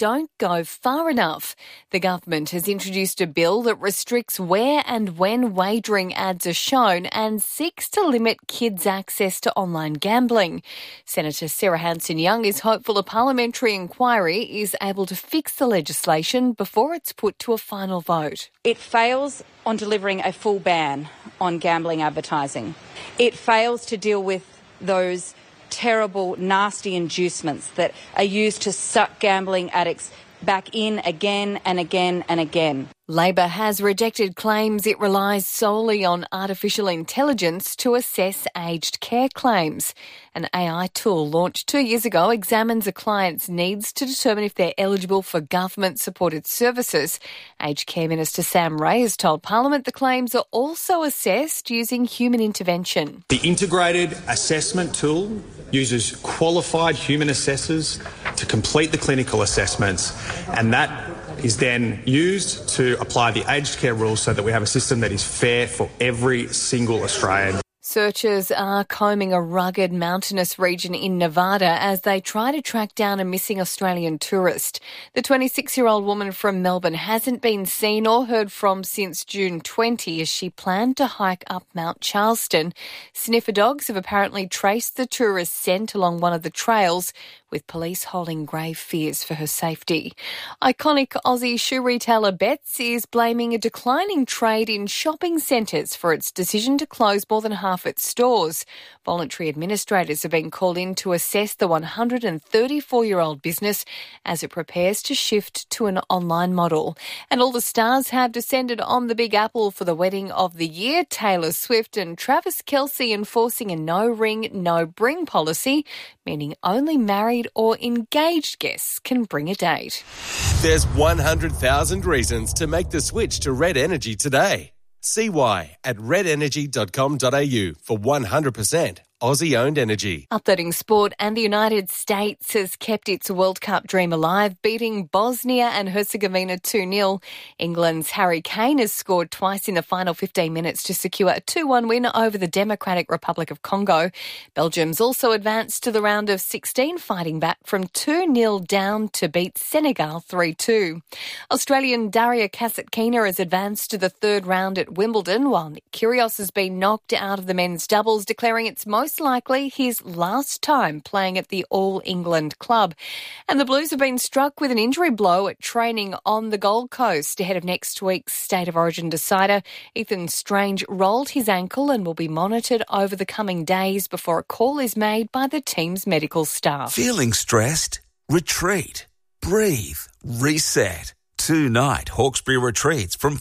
don't go far enough. The government has introduced a bill that restricts where and when wagering ads are shown and seeks to limit kids' access to online gambling. Senator Sarah Hanson-Young is hopeful a parliamentary inquiry is able to fix the legislation before it's put to a final vote. It fails on delivering a full ban on gambling advertising. It fails to deal with those terrible, nasty inducements that are used to suck gambling addicts back in again and again and again. Labor has rejected claims it relies solely on artificial intelligence to assess aged care claims. An AI tool launched 2 years ago examines a client's needs to determine if they're eligible for government-supported services. Aged Care Minister Sam Ray has told Parliament the claims are also assessed using human intervention. The integrated assessment tool uses qualified human assessors to complete the clinical assessments, and that is then used to apply the aged care rules so that we have a system that is fair for every single Australian. Searchers are combing a rugged mountainous region in Nevada as they try to track down a missing Australian tourist. The 26-year-old woman from Melbourne hasn't been seen or heard from since June 20 as she planned to hike up Mount Charleston. Sniffer dogs have apparently traced the tourist's scent along one of the trails, with police holding grave fears for her safety. Iconic Aussie shoe retailer Betts is blaming a declining trade in shopping centres for its decision to close more than half its stores. Voluntary administrators have been called in to assess the 134-year-old business as it prepares to shift to an online model. And all the stars have descended on the Big Apple for the wedding of the year. Taylor Swift and Travis Kelce enforcing a no-ring, no-bring policy, meaning only married or engaged guests can bring a date. There's 100,000 reasons to make the switch to Red Energy today. See why at redenergy.com.au for 100% Aussie-owned energy. Updating sport, and the United States has kept its World Cup dream alive, beating Bosnia and Herzegovina 2-0. England's Harry Kane has scored twice in the final 15 minutes to secure a 2-1 win over the Democratic Republic of Congo. Belgium's also advanced to the round of 16, fighting back from 2-0 down to beat Senegal 3-2. Australian Daria Kasatkina has advanced to the third round at Wimbledon, while Nick Kyrgios has been knocked out of the men's doubles, declaring it's most likely his last time playing at the All England club. And the Blues have been struck with an injury blow at training on the Gold Coast ahead of next week's State of Origin decider. Ethan Strange rolled his ankle and will be monitored over the coming days before a call is made by the team's medical staff. Feeling stressed? Retreat. Breathe. Reset. 2-night Hawkesbury retreats from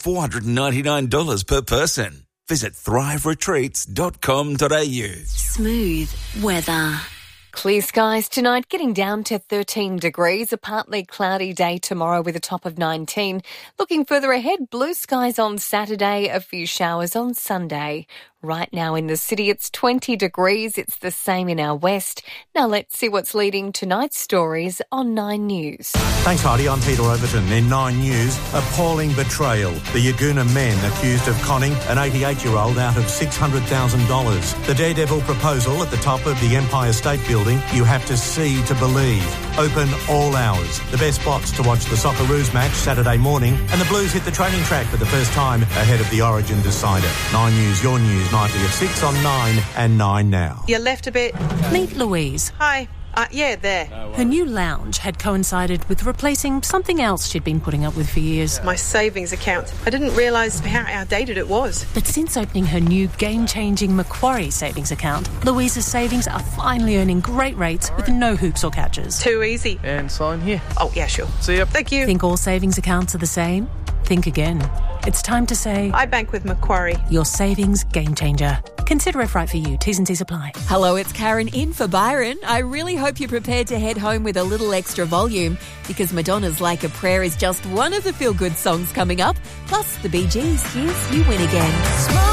$499 per person. Visit thriveretreats.com.au. Smooth weather. Clear skies tonight, getting down to 13 degrees. A partly cloudy day tomorrow with a top of 19. Looking further ahead, blue skies on Saturday, a few showers on Sunday. Right now in the city, it's 20 degrees. It's the same in our west. Now let's see what's leading tonight's stories on 9 News. Thanks, Heidi. I'm Peter Overton. In 9 News, appalling betrayal. The Yagoona men accused of conning an 88-year-old out of $600,000. The daredevil proposal at the top of the Empire State Building. You have to see to believe. Open all hours. The best spots to watch the Socceroos match Saturday morning. And the Blues hit the training track for the first time ahead of the Origin decider. 9 News, your news. Nightly at 6 on 9 and 9 now. You left a bit. Meet Louise. Hi. Yeah, there. Her new lounge had coincided with replacing something else she'd been putting up with for years. My savings account. I didn't realise how outdated it was. But since opening her new game-changing Macquarie savings account, Louise's savings are finally earning great rates with no hoops or catches. Too easy. And sign here. Oh, yeah, sure. See ya. Thank you. Think all savings accounts are the same? Think again. It's time to say... I bank with Macquarie. Your savings game changer. Consider if right for you. T's and C's apply. Hello, it's Karen in for Byron. I really hope you're prepared to head home with a little extra volume because Madonna's Like a Prayer is just one of the feel-good songs coming up. Plus the Bee Gees. Here's You Win Again.